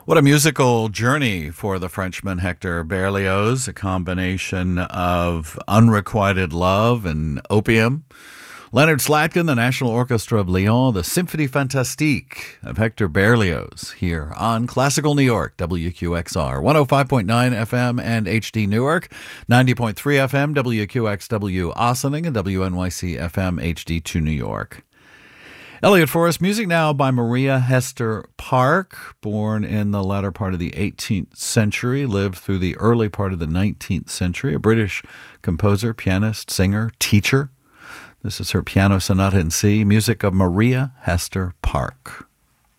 What a musical journey for the Frenchman Hector Berlioz, a combination of unrequited love and opium. Leonard Slatkin, the National Orchestra of Lyon, the Symphonie Fantastique of Hector Berlioz, here on Classical New York, WQXR, 105.9 FM and HD Newark, 90.3 FM, WQXW Ossining, and WNYC FM HD2 New York. Elliott Forest music now by Maria Hester Park, born in the latter part of the 18th century, lived through the early part of the 19th century, a British composer, pianist, singer, teacher. This is her Piano Sonata in C, music of Maria Hester Park.